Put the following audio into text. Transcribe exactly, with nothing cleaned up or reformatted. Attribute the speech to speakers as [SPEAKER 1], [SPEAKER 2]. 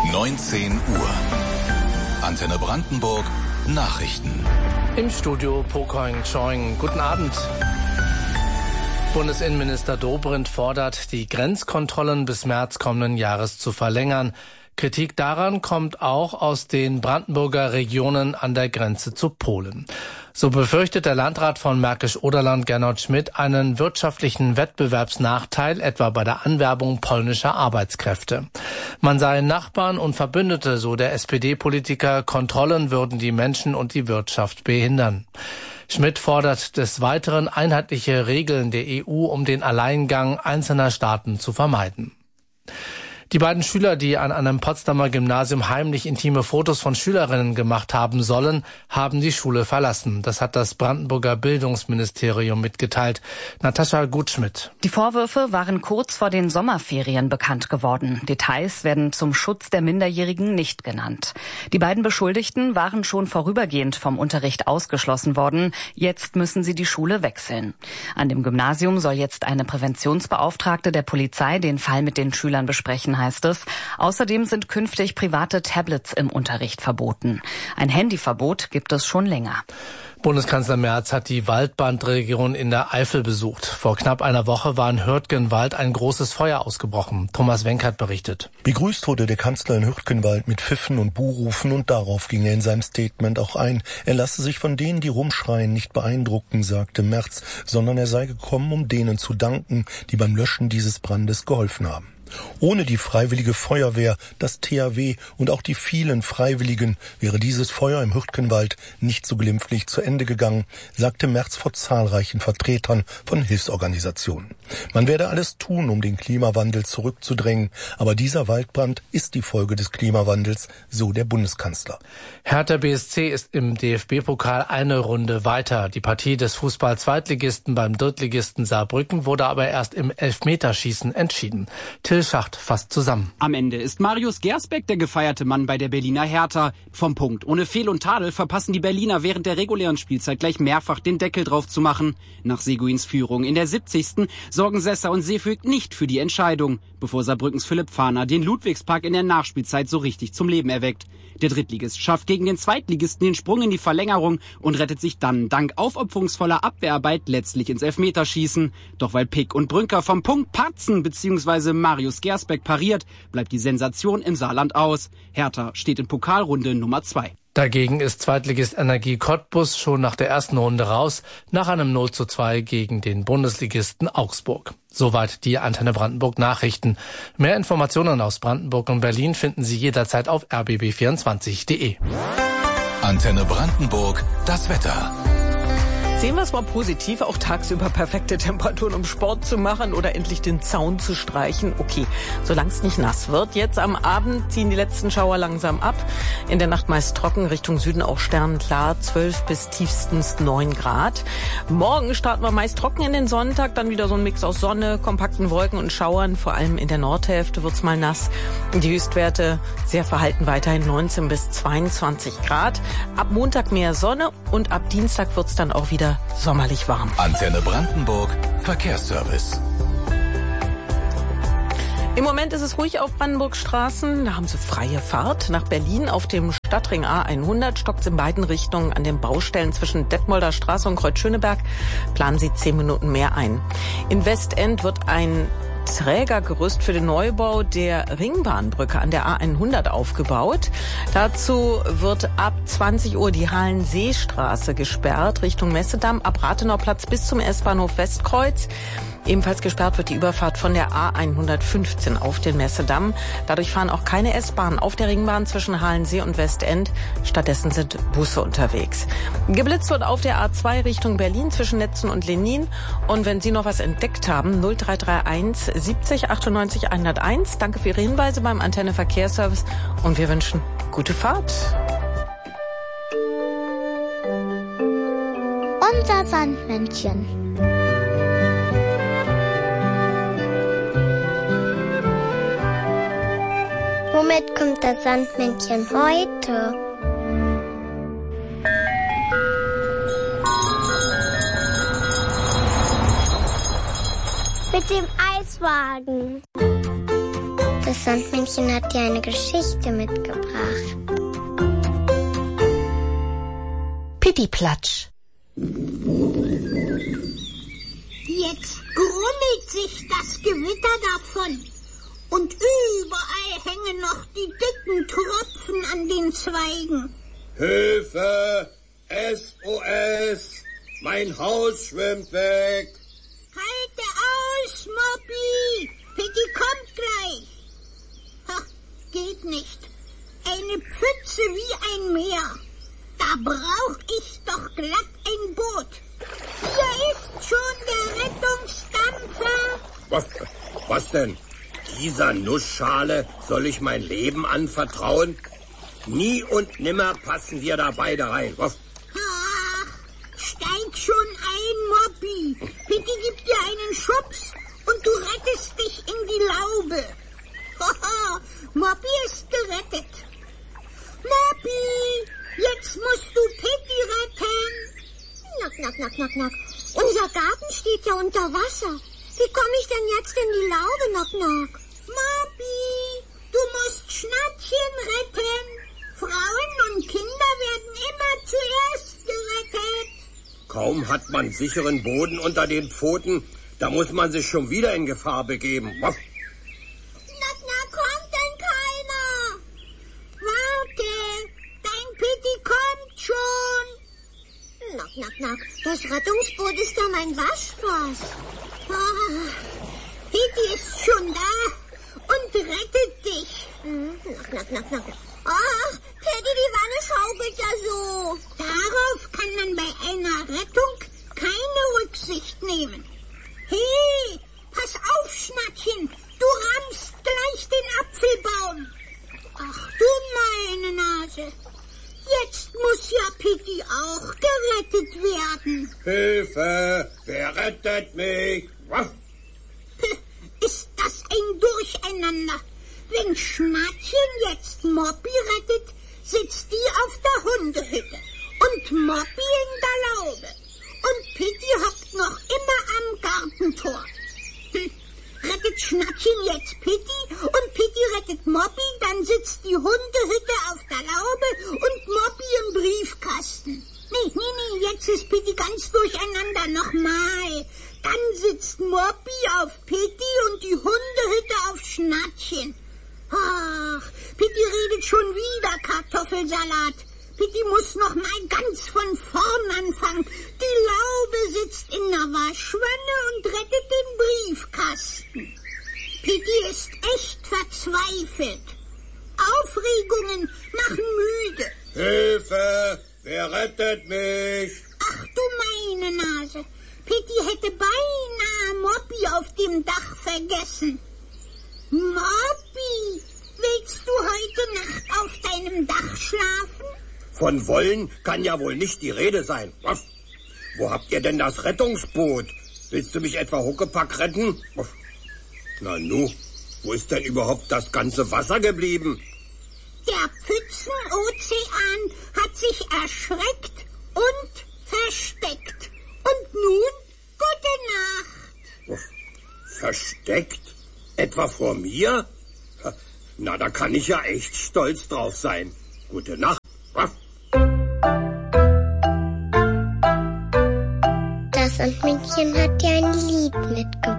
[SPEAKER 1] neunzehn Uhr. Antenne Brandenburg Nachrichten.
[SPEAKER 2] Im Studio Pokoing Choing. Guten Abend. Bundesinnenminister Dobrindt fordert, die Grenzkontrollen bis März kommenden Jahres zu verlängern. Kritik daran kommt auch aus den Brandenburger Regionen an der Grenze zu Polen. So befürchtet der Landrat von Märkisch-Oderland, Gernot Schmidt, einen wirtschaftlichen Wettbewerbsnachteil, etwa bei der Anwerbung polnischer Arbeitskräfte. Man sei Nachbarn und Verbündete, so der S P D-Politiker, Kontrollen würden die Menschen und die Wirtschaft behindern. Schmidt fordert des Weiteren einheitliche Regeln der E U, um den Alleingang einzelner Staaten zu vermeiden. Die beiden Schüler, die an einem Potsdamer Gymnasium heimlich intime Fotos von Schülerinnen gemacht haben sollen, haben die Schule verlassen. Das hat das Brandenburger Bildungsministerium mitgeteilt. Natascha Gutschmidt.
[SPEAKER 3] Die Vorwürfe waren kurz vor den Sommerferien bekannt geworden. Details werden zum Schutz der Minderjährigen nicht genannt. Die beiden Beschuldigten waren schon vorübergehend vom Unterricht ausgeschlossen worden. Jetzt müssen sie die Schule wechseln. An dem Gymnasium soll jetzt eine Präventionsbeauftragte der Polizei den Fall mit den Schülern besprechen, heißt es. Außerdem sind künftig private Tablets im Unterricht verboten. Ein Handyverbot gibt es schon länger.
[SPEAKER 2] Bundeskanzler Merz hat die Waldbrandregion in der Eifel besucht. Vor knapp einer Woche war in Hürtgenwald ein großes Feuer ausgebrochen. Thomas Wenkert berichtet.
[SPEAKER 4] Begrüßt wurde der Kanzler in Hürtgenwald mit Pfiffen und Buhrufen und darauf ging er in seinem Statement auch ein. Er lasse sich von denen, die rumschreien, nicht beeindrucken, sagte Merz, sondern er sei gekommen, um denen zu danken, die beim Löschen dieses Brandes geholfen haben. Ohne die Freiwillige Feuerwehr, das T H W und auch die vielen Freiwilligen wäre dieses Feuer im Hürtgenwald nicht so glimpflich zu Ende gegangen, sagte Merz vor zahlreichen Vertretern von Hilfsorganisationen. Man werde alles tun, um den Klimawandel zurückzudrängen, aber dieser Waldbrand ist die Folge des Klimawandels, so der Bundeskanzler.
[SPEAKER 2] Hertha B S C ist im D F B-Pokal eine Runde weiter. Die Partie des Fußball-Zweitligisten beim Drittligisten Saarbrücken wurde aber erst im Elfmeterschießen entschieden. Till Schacht fasst zusammen.
[SPEAKER 5] Am Ende ist Marius Gersbeck der gefeierte Mann bei der Berliner Hertha. Vom Punkt ohne Fehl und Tadel verpassen die Berliner während der regulären Spielzeit gleich mehrfach den Deckel drauf zu machen. Nach Seguins Führung in der siebzigsten sorgen Sessa und Seefüg nicht für die Entscheidung, bevor Saarbrückens Philipp Fahner den Ludwigspark in der Nachspielzeit so richtig zum Leben erweckt. Der Drittligist schafft gegen den Zweitligisten den Sprung in die Verlängerung und rettet sich dann dank aufopferungsvoller Abwehrarbeit letztlich ins Elfmeterschießen. Doch weil Pick und Brünker vom Punkt patzen bzw. Marius Gersbeck pariert, bleibt die Sensation im Saarland aus. Hertha steht in Pokalrunde Nummer zwei.
[SPEAKER 2] Dagegen ist Zweitligist Energie Cottbus schon nach der ersten Runde raus, nach einem null zu zwei gegen den Bundesligisten Augsburg. Soweit die Antenne Brandenburg Nachrichten. Mehr Informationen aus Brandenburg und Berlin finden Sie jederzeit auf r b b vierundzwanzig punkt d e.
[SPEAKER 1] Antenne Brandenburg, das Wetter.
[SPEAKER 6] Sehen wir es mal positiv, auch tagsüber perfekte Temperaturen, um Sport zu machen oder endlich den Zaun zu streichen. Okay, solange es nicht nass wird. Jetzt am Abend ziehen die letzten Schauer langsam ab. In der Nacht meist trocken, Richtung Süden auch sternklar, zwölf bis tiefstens neun Grad. Morgen starten wir meist trocken in den Sonntag, dann wieder so ein Mix aus Sonne, kompakten Wolken und Schauern. Vor allem in der Nordhälfte wird's mal nass. Die Höchstwerte sehr verhalten weiterhin neunzehn bis zweiundzwanzig Grad. Ab Montag mehr Sonne und ab Dienstag wird's dann auch wieder sommerlich warm.
[SPEAKER 1] Antenne Brandenburg Verkehrsservice.
[SPEAKER 6] Im Moment ist es ruhig auf Brandenburgs Straßen. Da haben Sie freie Fahrt. Nach Berlin auf dem Stadtring A hundert stockt es in beiden Richtungen an den Baustellen zwischen Detmolder Straße und Kreuzschöneberg. Planen Sie zehn Minuten mehr ein. In Westend wird ein Trägergerüst für den Neubau der Ringbahnbrücke an der A hundert aufgebaut. Dazu wird ab zwanzig Uhr die Hallenseestraße gesperrt Richtung Messedamm, ab Rathenauplatz bis zum S-Bahnhof Westkreuz. Ebenfalls gesperrt wird die Überfahrt von der A hundertfünfzehn auf den Messedamm. Dadurch fahren auch keine S-Bahnen auf der Ringbahn zwischen Halensee und Westend. Stattdessen sind Busse unterwegs. Geblitzt wird auf der A zwei Richtung Berlin zwischen Netzen und Lenin. Und wenn Sie noch was entdeckt haben, null drei drei eins siebzig achtundneunzig hunderteins. Danke für Ihre Hinweise beim Antenne Verkehrsservice und wir wünschen gute Fahrt.
[SPEAKER 7] Unser Sandmännchen. Womit kommt das Sandmännchen heute? Mit dem Eiswagen. Das Sandmännchen hat dir eine Geschichte mitgebracht.
[SPEAKER 8] Pittiplatsch.
[SPEAKER 9] Jetzt grummelt sich das Gewitter davon. Und überall hängen noch die dicken Tropfen an den Zweigen.
[SPEAKER 10] Hilfe! S O S! Mein Haus schwimmt weg!
[SPEAKER 9] Halte aus, Moppy! Pitti kommt gleich. Ha, geht nicht. Eine Pfütze wie ein Meer. Da brauch ich doch glatt ein Boot. Hier ist schon der Rettungsdampfer.
[SPEAKER 10] Was, was denn? Dieser Nussschale soll ich mein Leben anvertrauen? Nie und nimmer passen wir da beide rein. Was?
[SPEAKER 9] Ach, steig schon ein, Moppy. Pitti gibt dir einen Schubs und du rettest dich in die Laube. Haha, Moppy ist gerettet. Moppy, jetzt musst du Pitti retten.
[SPEAKER 7] Knack, knack, knack, knack, knack. Unser Garten steht ja unter Wasser. Wie komme ich denn jetzt in die Laube, Knack, knack?
[SPEAKER 9] Moppy, du musst Schnattchen retten. Frauen und Kinder werden immer zuerst gerettet.
[SPEAKER 10] Kaum hat man sicheren Boden unter den Pfoten, da muss man sich schon wieder in Gefahr begeben. Was?
[SPEAKER 9] Knack, knack, kommt denn keiner? Warte, dein Pitti kommt schon.
[SPEAKER 7] Knack, knack, knack. Das Rettungsboot ist ja mein Waschfass.
[SPEAKER 9] Ah, Pitti ist schon da und rettet dich.
[SPEAKER 7] Hm, knack, knack, knack, knack.
[SPEAKER 9] Ach, Pitti, die Wanne schaukelt ja so. Darauf kann man bei einer Rettung keine Rücksicht nehmen. Hey, pass auf, Schnattchen, du rammst gleich den Apfelbaum. Ach du meine Nase, jetzt muss ja Pitti auch gerettet werden.
[SPEAKER 10] Hilfe, wer rettet mich? Was?
[SPEAKER 9] Ist das ein Durcheinander? Wenn Schnattchen jetzt Moppy rettet, sitzt die auf der Hundehütte und Moppy in der Laube. Und Pitti hockt noch immer am Gartentor. Hm. Rettet Schnattchen jetzt Pitti und Pitti rettet Moppy, dann sitzt die Hundehütte auf der Laube und Moppy im Briefkasten. Nee, nee, nee, jetzt ist Pitti ganz durcheinander. Nochmal. Dann sitzt Moppy auf Pitti und die Hundehütte auf Schnattchen. Ach, Pitti redet schon wieder Kartoffelsalat. Pitti muss noch mal ganz von vorn anfangen. Die Laube sitzt in der Waschwanne und rettet den Briefkasten. Pitti ist echt verzweifelt. Aufregungen machen müde.
[SPEAKER 10] Hilfe, wer rettet mich?
[SPEAKER 9] Ach du meine Nase. Pitti hätte beinahe Moppy auf dem Dach vergessen. Moppy, willst du heute Nacht auf deinem Dach schlafen?
[SPEAKER 10] Von wollen kann ja wohl nicht die Rede sein. Was? Wo habt ihr denn das Rettungsboot? Willst du mich etwa Huckepack retten? Na nu, wo ist denn überhaupt das ganze Wasser geblieben?
[SPEAKER 9] Der Pfützenozean hat sich erschreckt und versteckt. Und nun, gute Nacht.
[SPEAKER 10] Versteckt? Etwa vor mir? Na, da kann ich ja echt stolz drauf sein. Gute Nacht.
[SPEAKER 7] Das Sandmännchen hat dir ein Lied mitgebracht.